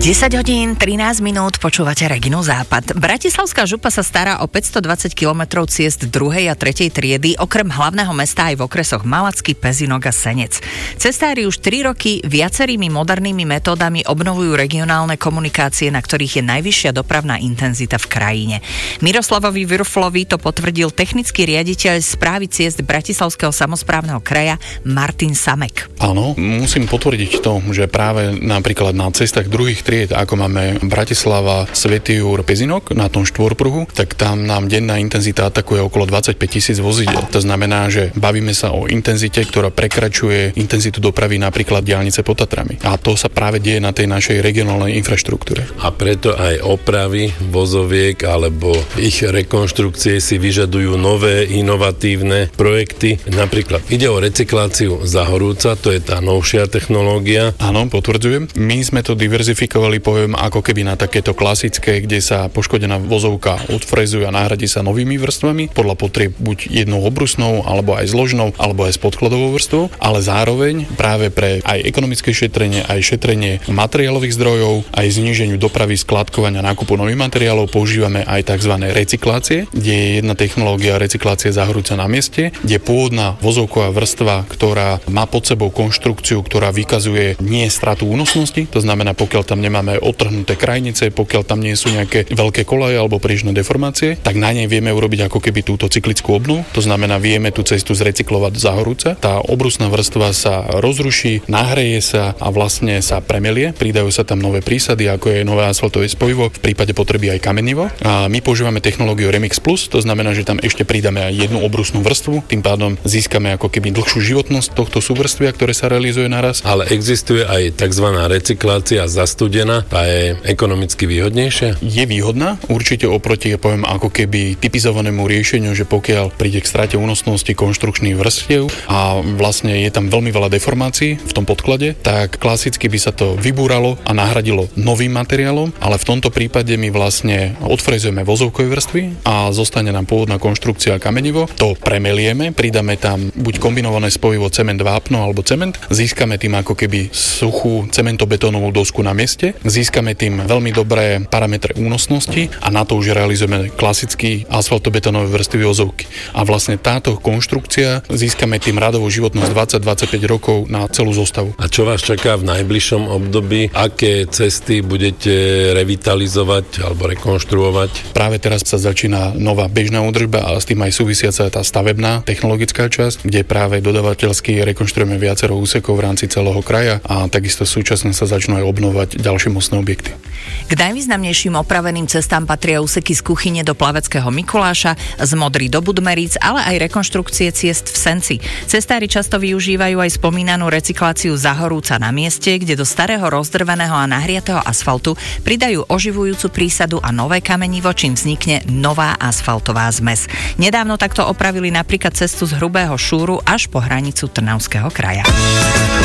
10 hodín, 13 minút, počúvate Reginu Západ. Bratislavská župa sa stará o 520 km ciest 2. a 3. triedy, okrem hlavného mesta aj v okresoch Malacky, Pezinok a Senec. Cestári už 3 roky viacerými modernými metódami obnovujú regionálne komunikácie, na ktorých je najvyššia dopravná intenzita v krajine. Miroslavovi Virflovi to potvrdil technický riaditeľ správy ciest Bratislavského samosprávneho kraja Martin Samek. Áno, musím potvrdiť to, že práve napríklad na cestách druhých tried, ako máme Bratislava, Svätý Jur, Pezinok na tom štvorpruhu, tak tam nám denná intenzita atakuje okolo 25 000 vozidel. To znamená, že bavíme sa o intenzite, ktorá prekračuje intenzitu dopravy napríklad diaľnice pod Tatrami. A to sa práve deje na tej našej regionálnej infraštruktúre. A preto aj opravy vozoviek alebo ich rekonštrukcie si vyžadujú nové, inovatívne projekty. Napríklad ide o recykláciu zahorúca, to je tá novšia technológia. Áno, potvrdzujem. My sme to diverzifikovali, poviem, ako keby na takéto klasické, kde sa poškodená vozovka odfrezuje a nahradí sa novými vrstvami, podľa potrieb buď jednou obrusnou, alebo aj zložnou, alebo aj s podkladovou vrstvou, ale zároveň práve pre aj ekonomické šetrenie, aj šetrenie materiálových zdrojov, aj zníženiu dopravy, skladkovania, nákupu nových materiálov používame aj tzv. Recyklácie, kde je jedna technológia recyklácie zahorúca na mieste, kde pôvodná vozovková vrstva, ktorá má pod sebou konštrukciu, ktorá vykazuje nie stratu únosnosti, to znamená, pokiaľ tam nemáme odtrhnuté krajnice, pokiaľ tam nie sú nejaké veľké kolaje alebo prílišné deformácie, tak na nej vieme urobiť ako keby túto cyklickú obnovu. To znamená, vieme tú cestu zrecyklovať zahorúca. Tá obrusná vrstva sa rozruší, nahreje sa a vlastne sa premelie. Pridajú sa tam nové prísady, ako je nové asfaltové spojivo, v prípade potreby aj kamenivo. A my používame technológiu Remix Plus, to znamená, že tam ešte pridáme aj jednu obrusnú vrstvu, tým pádom získame ako keby dlhšiu životnosť tohto súvrstvia, ktoré sa realizuje naraz. Ale existuje aj tzv. Recyklácia zastudená, tá je ekonomicky výhodnejšia? Je výhodná, určite oproti, poviem, ako keby typizovanému riešeniu, že pokiaľ príde k strate únosnosti konštrukčných vrstiev a vlastne je tam veľmi veľa deformácií v tom podklade, tak klasicky by sa to vybúralo a nahradilo novým materiálom, ale v tomto prípade my vlastne odfrezujeme vozovkové vrstvy a zostane nám pôvodná konštrukcia kamenivo. To premelieme, pridáme tam buď kombinované spojivo cement, vápno alebo cement, získame tým ako keby suchú cementobetónovú dosku na mieste, získame tým veľmi dobré parametre únosnosti a na to už realizujeme klasický asfaltobetónové vrstvy vozovky. A vlastne táto konštrukcia získame tým radovú životnosť 20-25 rokov na celú zostavu. A čo vás čaká v najbližšom období? Aké cesty budete revitalizovať alebo rekonštruovať? Práve teraz sa začína nová bežná údržba a s tým aj súvisiaca tá stavebná technologická časť, kde práve dodavateľsky rekonštruujeme viacero úsekov v rámci celého kraja a takisto súčasne sa začnú aj obnovovať ďalšie mostné objekty. K najvýznamnejším opraveným cestám patria úseky z Kuchyne do Plaveckého Mikuláša, z Modry do Budmeríc, ale aj rekonštrukcie ciest v Senci. Cestári často využívajú aj spomínanú recykláciu zahorúca na mieste, kde do starého rozdrveného a nahriatého asfaltu pridajú oživujúcu prísadu a nové kamenivo, čím vznikne nová asfaltová zmes. Nedávno takto opravili napríklad cestu z Hrubého Šúru až po hranicu Trnavského kraja.